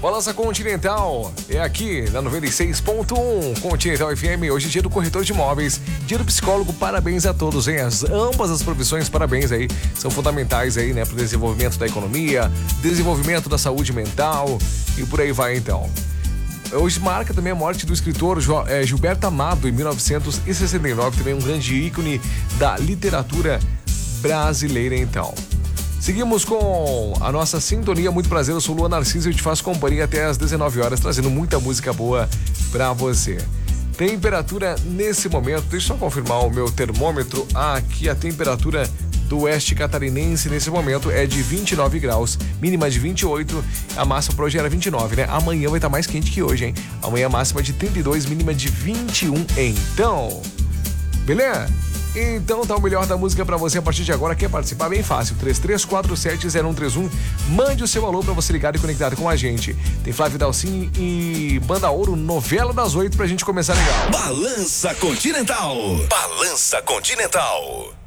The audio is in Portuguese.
Balança Continental é aqui na 96.1 Continental FM. Hoje é dia do corretor de imóveis, dia do psicólogo. Parabéns a todos, hein? Ambas as profissões, parabéns aí. São fundamentais aí, né? Para o desenvolvimento da economia, desenvolvimento da saúde mental e por aí vai, então. Hoje marca também a morte do escritor Gilberto Amado, em 1969. Também um grande ícone da literatura brasileira, então. Seguimos com a nossa sintonia. Muito prazer, eu sou o Luan Narciso e eu te faço companhia até às 19 horas, trazendo muita música boa pra você. Temperatura nesse momento, deixa eu só confirmar o meu termômetro. Aqui a temperatura do oeste catarinense nesse momento é de 29 graus, mínima de 28, a máxima para hoje era 29, né? Amanhã vai estar mais quente que hoje, hein? Amanhã a máxima de 32, mínima de 21, então. Beleza? Então tá o melhor da música pra você a partir de agora. Quer participar? Bem fácil, 33470131. Mande o seu alô pra você ligar e conectar com a gente. Tem Flávio Dalcin e Banda Ouro, novela das 8 pra gente começar legal. Balança Continental. Balança Continental.